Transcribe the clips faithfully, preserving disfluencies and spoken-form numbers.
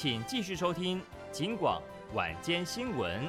请继续收听警广晚间新闻。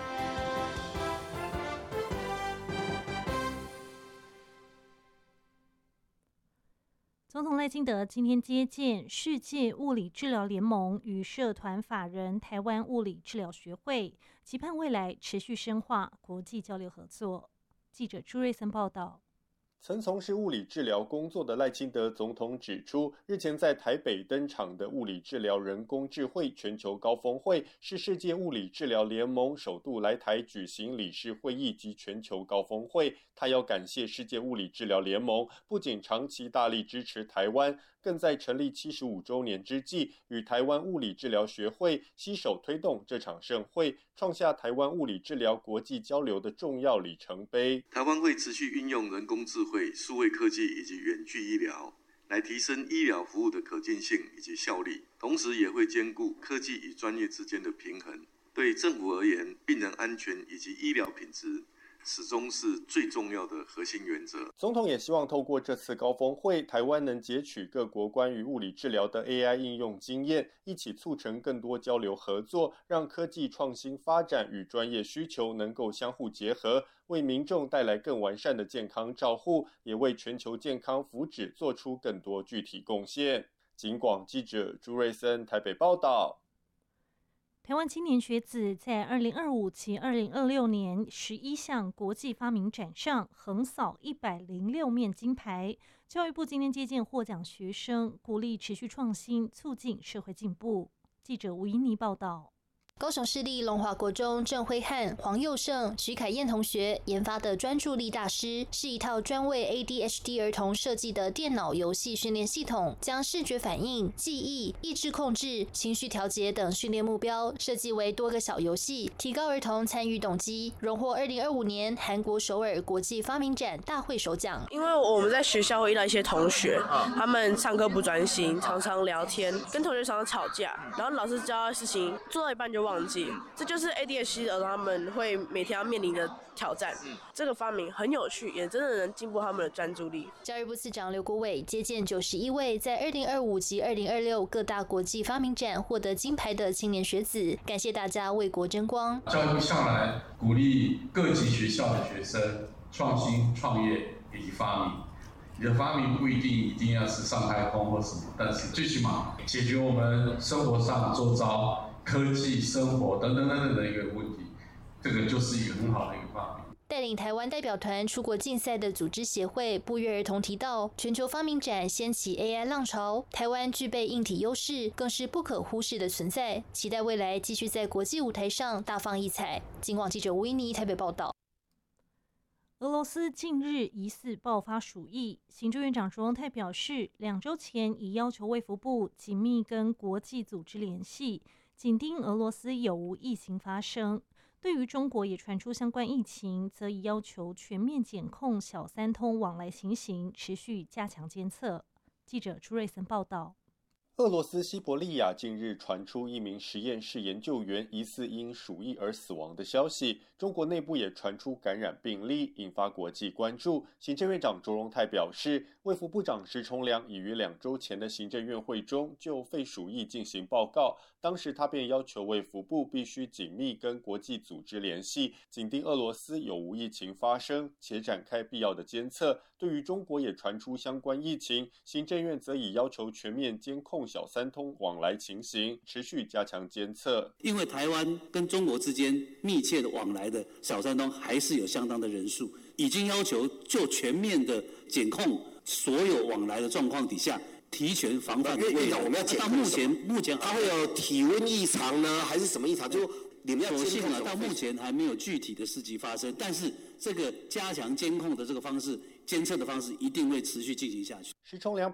总统赖清德今天接见世界物理治疗联盟与社团法人台湾物理治疗学会，期盼未来持续深化国际交流合作。记者朱瑞森报道。 曾从事物理治疗工作的赖清德总统指出，日前在台北登场的物理治疗人工智慧全球高峰会，是世界物理治疗联盟首度来台举行理事会议及全球高峰会。他要感谢世界物理治疗联盟，不仅长期大力支持台湾，更在成立七十五周年之际，与台湾物理治疗学会携手推动这场盛会，创下台湾物理治疗国际交流的重要里程碑。 台湾会持续运用人工智慧、数位科技以及远距医疗，来提升医疗服务的可见性以及效率，同时也会兼顾科技与专业之间的平衡。对政府而言，病人安全以及医疗品质始终是最重要的核心原则。 总统也希望透过这次高峰会，台湾能截取各国关于物理治疗的 A I 应用经验，一起促成更多交流合作，让科技创新发展与专业需求能够相互结合，为民众带来更完善的健康照护，也为全球健康福祉做出更多具体贡献。警广记者朱瑞森台北报道。 台湾青年学子在二零二五及二零二六年十一项国际发明展上横扫一百零六面金牌。教育部今天接见获奖学生，鼓励持续创新，促进社会进步。记者吴怡妮报道。 高雄市立龙华国中郑辉汉、黄佑胜、徐凯燕同学研发的专注力大师，是一套专为 A D H D 儿童设计的电脑游戏训练系统，将视觉反应、记忆、意志控制、情绪调节等训练目标设计为多个小游戏，提高儿童参与动机，荣获二零二五年韩国首尔国际发明展大会首奖。 因为我们在学校会遇到一些同学，他们上课不专心，常常聊天，跟同学常常吵架，然后老师教的事情做到一半就忘记，这就是 A D H D 儿童他们会每天要面临的挑战。这个发明很有趣，也真的能进步他们的专注力。 教育部次长刘国伟接见九十一位在二零二五及二零二六各大国际发明展获得金牌的青年学子，感谢大家为国争光。 教育部向来鼓励各级学校的学生创新、创业以及发明。你的发明不一定一定要是上太空或什么，但是最起码解决我们生活上周遭科技、生活等等等等的一个问题，这个就是一个很好的一个发明。 带领台湾代表团出国竞赛的组织协会不约而同提到，全球发明展掀起 A I 浪潮，台湾具备硬体优势，更是不可忽视的存在。期待未来继续在国际舞台上大放异彩。警广记者吴依妮台北报道。 俄罗斯近日疑似爆发鼠疫，行政院长卓荣泰表示，两周前已要求卫福部紧密跟国际组织联系，紧盯俄罗斯有无疫情发生。对于中国也传出相关疫情，则已要求全面检控小三通往来情形，持续加强监测。记者朱瑞森报道。 俄罗斯西伯利亚近日传出一名实验室研究员疑似因鼠疫而死亡的消息，中国内部也传出感染病例，引发国际关注。行政院长卓荣泰表示，卫福部长石崇良已于两周前的行政院会中就肺鼠疫进行报告，当时他便要求卫福部必须紧密跟国际组织联系，紧盯俄罗斯有无疫情发生，且展开必要的监测。对于中国也传出相关疫情，行政院则已要求全面监控小三通往来情形，持续加强监测。 因为台湾跟中国之间密切的往来的小三通还是有相当的人数，已经要求就全面的检控所有往来的状况底下，提前防范的未来。我们要检控到目前，目前它会有体温异常呢，还是什么异常？就你们要监控啊，到目前还没有具体的事迹发生，但是这个加强监控的这个方式、监测的方式一定会持续进行下去。 石崇良